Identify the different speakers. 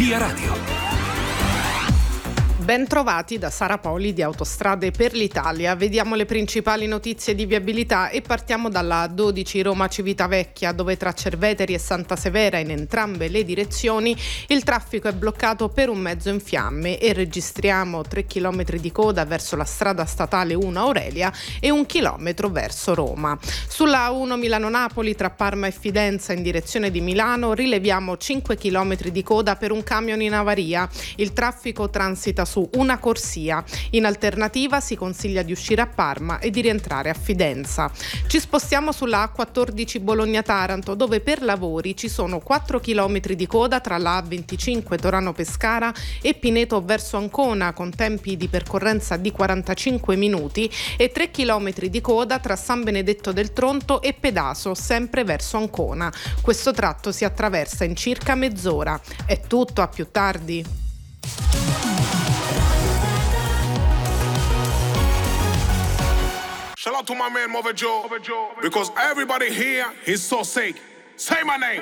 Speaker 1: Via Radio.
Speaker 2: Ben trovati da Sara Poli di Autostrade per l'Italia. Vediamo le principali notizie di viabilità e partiamo dalla A12 Roma-Civitavecchia, dove tra Cerveteri e Santa Severa in entrambe le direzioni il traffico è bloccato per un mezzo in fiamme e registriamo 3 km di coda verso la strada statale 1 Aurelia e 1 chilometro verso Roma. Sulla A1 Milano-Napoli tra Parma e Fidenza in direzione di Milano rileviamo 5 km di coda per un camion in avaria. Il traffico transita su una corsia. In alternativa si consiglia di uscire a Parma e di rientrare a Fidenza. Ci spostiamo sulla A14 Bologna-Taranto, dove per lavori ci sono 4 km di coda tra la A25 Torano-Pescara e Pineto verso Ancona, con tempi di percorrenza di 45 minuti, e 3 km di coda tra San Benedetto del Tronto e Pedaso, sempre verso Ancona. Questo tratto si attraversa in circa mezz'ora. È tutto, a più tardi.
Speaker 3: Shout out to my man Mother Joe, because everybody here is so sick. Say my name.